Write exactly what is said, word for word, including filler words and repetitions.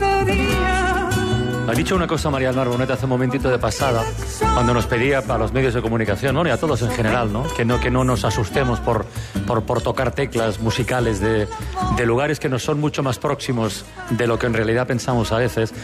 Ha dicho una cosa María Narboneta hace un momentito de pasada, cuando nos pedía para los medios de comunicación, ¿no? Y a todos en general, ¿no? Que no, que no nos asustemos por, por, por tocar teclas musicales de, de lugares que nos son mucho más próximos de lo que en realidad pensamos a veces.